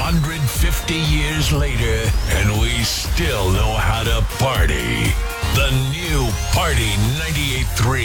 150 years later, and we still know how to party. The new Party 98.3.